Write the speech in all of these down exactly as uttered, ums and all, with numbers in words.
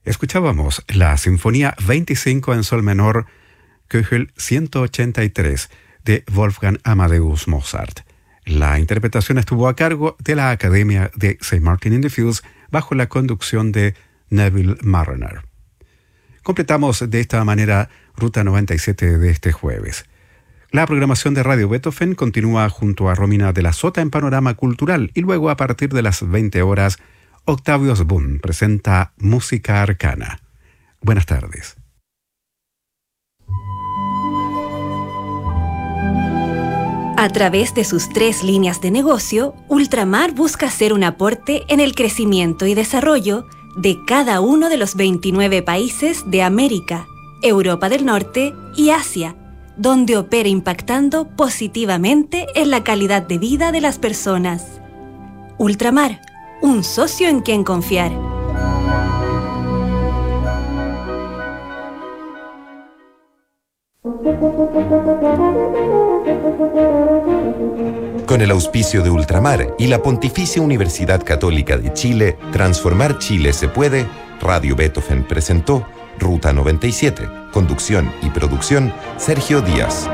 Escuchábamos la Sinfonía veinticinco en sol menor, Köchel ciento ochenta y tres, de Wolfgang Amadeus Mozart. La interpretación estuvo a cargo de la Academia de Saint Martin-in-the-Fields bajo la conducción de Neville Marriner. Completamos de esta manera Ruta noventa y siete de este jueves. La programación de Radio Beethoven continúa junto a Romina de la Sota en Panorama Cultural y luego a partir de las veinte horas, Octavio Sbun presenta Música Arcana. Buenas tardes. A través de sus tres líneas de negocio, Ultramar busca hacer un aporte en el crecimiento y desarrollo de cada uno de los veintinueve países de América, Europa del Norte y Asia, donde opera impactando positivamente en la calidad de vida de las personas. Ultramar, un socio en quien confiar. Con el auspicio de Ultramar y la Pontificia Universidad Católica de Chile, Transformar Chile se puede, Radio Beethoven presentó Ruta noventa y siete, conducción y producción, Sergio Díaz.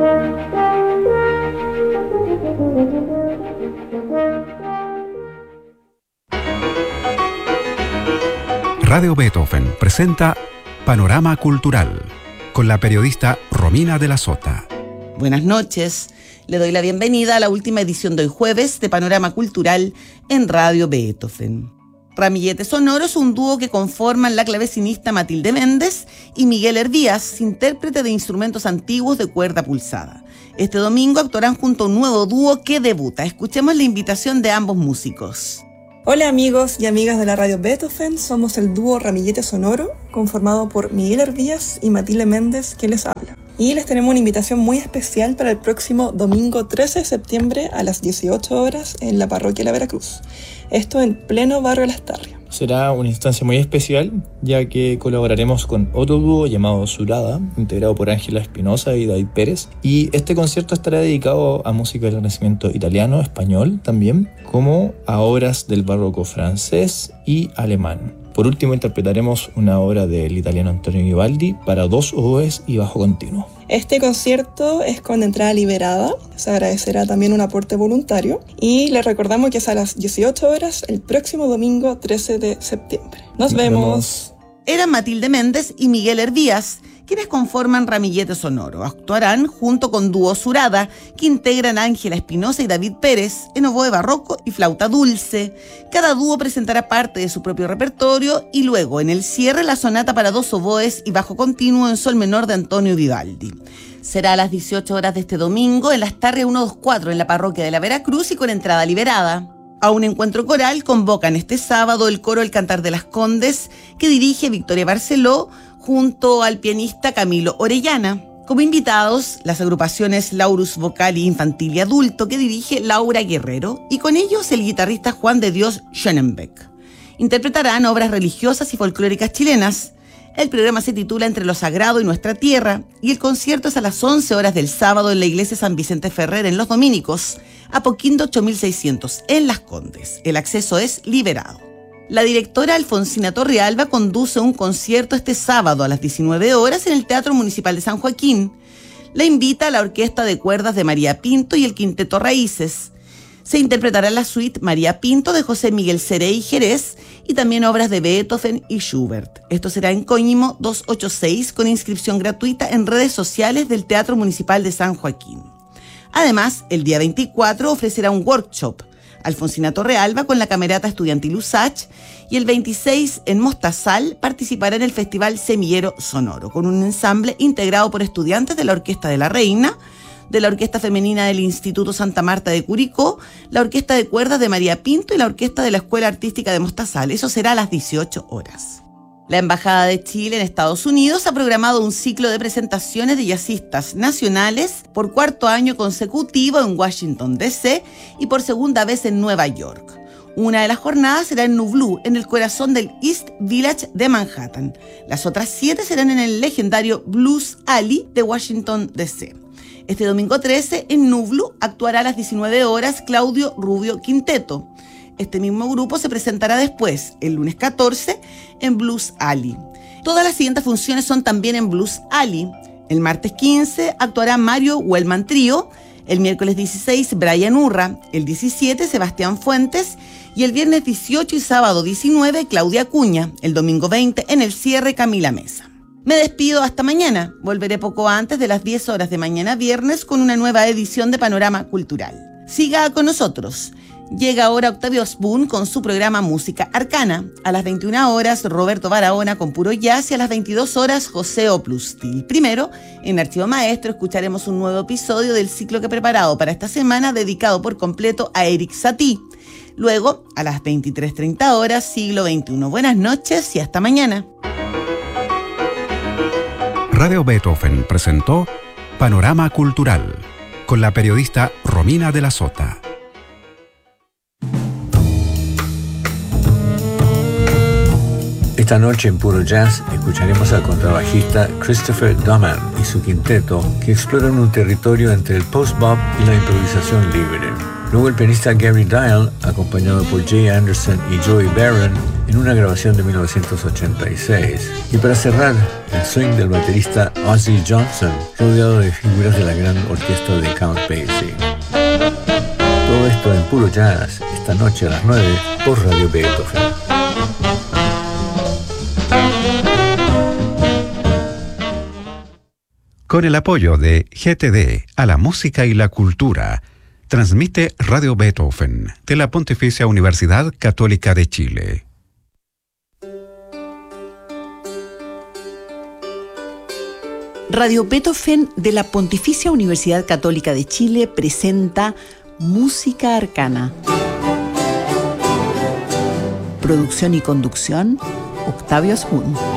Radio Beethoven presenta Panorama Cultural con la periodista Romina de la Sota. Buenas noches. Le doy la bienvenida a la última edición de hoy jueves de Panorama Cultural en Radio Beethoven. Ramilletes Sonoros, un dúo que conforman la clavecinista Matilde Méndez y Miguel Hervías, intérprete de instrumentos antiguos de cuerda pulsada. Este domingo actuarán junto a un nuevo dúo que debuta. Escuchemos la invitación de ambos músicos. Hola amigos y amigas de la Radio Beethoven, somos el dúo Ramillete Sonoro, conformado por Miguel Hervías y Matilde Méndez, que les habla. Y les tenemos una invitación muy especial para el próximo domingo trece de septiembre a las dieciocho horas en la parroquia La Veracruz. Esto en pleno barrio Las Tarrias. Será una instancia muy especial, ya que colaboraremos con otro dúo llamado Surada, integrado por Ángela Espinosa y David Pérez. Y este concierto estará dedicado a música del Renacimiento italiano, español también, como a obras del barroco francés y alemán. Por último, interpretaremos una obra del italiano Antonio Vivaldi para dos oboes y bajo continuo. Este concierto es con entrada liberada, se agradecerá también un aporte voluntario y les recordamos que es a las dieciocho horas el próximo domingo trece de septiembre. Nos, Nos vemos. vemos. Eran Matilde Méndez y Miguel Hervías, quienes conforman Ramillete Sonoro. Actuarán junto con Dúo Surada, que integran Ángela Espinosa y David Pérez en oboe barroco y flauta dulce. Cada dúo presentará parte de su propio repertorio y luego, en el cierre, la sonata para dos oboes y bajo continuo en sol menor de Antonio Vivaldi. Será a las dieciocho horas de este domingo en Las Tarrias ciento veinticuatro en la parroquia de la Veracruz y con entrada liberada. A un encuentro coral convocan este sábado el coro El Cantar de las Condes, que dirige Victoria Barceló, junto al pianista Camilo Orellana. Como invitados, las agrupaciones Laurus Vocal y Infantil y Adulto, que dirige Laura Guerrero, y con ellos el guitarrista Juan de Dios Schönenbeck. Interpretarán obras religiosas y folclóricas chilenas. El programa se titula Entre lo Sagrado y Nuestra Tierra, y el concierto es a las once horas del sábado en la iglesia San Vicente Ferrer en Los Dominicos, Apoquindo ocho mil seiscientos, en Las Condes. El acceso es liberado. La directora Alfonsina Torrealba conduce un concierto este sábado a las diecinueve horas en el Teatro Municipal de San Joaquín. La invita a la Orquesta de Cuerdas de María Pinto y el Quinteto Raíces. Se interpretará la suite María Pinto de José Miguel Cerey Jerez y también obras de Beethoven y Schubert. Esto será en Coñimo doscientos ochenta y seis con inscripción gratuita en redes sociales del Teatro Municipal de San Joaquín. Además, el día veinticuatro ofrecerá un workshop Alfonsina Torrealba con la Camerata Estudiantil USACH, y el veintiséis en Mostazal participará en el Festival Semillero Sonoro, con un ensamble integrado por estudiantes de la Orquesta de la Reina, de la Orquesta Femenina del Instituto Santa Marta de Curicó, la Orquesta de Cuerdas de María Pinto y la Orquesta de la Escuela Artística de Mostazal. Eso será a las dieciocho horas. La Embajada de Chile en Estados Unidos ha programado un ciclo de presentaciones de jazzistas nacionales por cuarto año consecutivo en Washington, D C y por segunda vez en Nueva York. Una de las jornadas será en Nublu, en el corazón del East Village de Manhattan. Las otras siete serán en el legendario Blues Alley de Washington, D C Este domingo trece, en Nublu, actuará a las diecinueve horas Claudio Rubio Quinteto. Este mismo grupo se presentará después, el lunes catorce, en Blues Alley. Todas las siguientes funciones son también en Blues Alley. El martes quince actuará Mario Wellman Trío, el miércoles dieciséis Brian Urra, el diecisiete Sebastián Fuentes y el viernes dieciocho y sábado diecinueve Claudia Acuña, el domingo veinte en el cierre Camila Mesa. Me despido hasta mañana. Volveré poco antes de las diez horas de mañana viernes con una nueva edición de Panorama Cultural. Siga con nosotros. Llega ahora Octavio Osbourne con su programa Música Arcana. A las veintiuna horas Roberto Barahona con puro jazz y a las veintidós horas José Oplustil. Primero, en Archivo Maestro escucharemos un nuevo episodio del ciclo que he preparado para esta semana dedicado por completo a Eric Satie. Luego, a las veintitrés treinta horas, Siglo veintiuno. Buenas noches y hasta mañana. Radio Beethoven presentó Panorama Cultural con la periodista Romina de la Sota. Esta noche en Puro Jazz escucharemos al contrabajista Christopher Duman y su quinteto que exploran un territorio entre el post-bop y la improvisación libre. Luego el pianista Gary Dial, acompañado por Jay Anderson y Joey Barron en una grabación de mil novecientos ochenta y seis. Y para cerrar, el swing del baterista Ozzy Johnson, rodeado de figuras de la gran orquesta de Count Basie. Todo esto en Puro Jazz, esta noche a las nueve por Radio Beethoven. Con el apoyo de G T D a la música y la cultura, transmite Radio Beethoven de la Pontificia Universidad Católica de Chile. Radio Beethoven de la Pontificia Universidad Católica de Chile presenta Música Arcana. Producción y conducción, Octavio Osbourne.